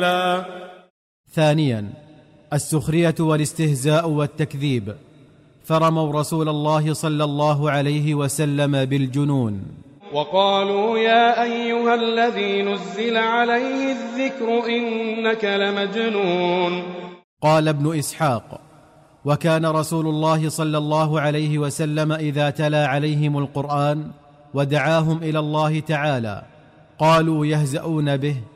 ثانيا السخرية والاستهزاء والتكذيب، فرموا رسول الله صلى الله عليه وسلم بالجنون، وقالوا يا أيها الذي نزل عليه الذكر إنك لمجنون. قال ابن إسحاق: وكان رسول الله صلى الله عليه وسلم إذا تلا عليهم القرآن ودعاهم إلى الله تعالى قالوا يهزؤون به: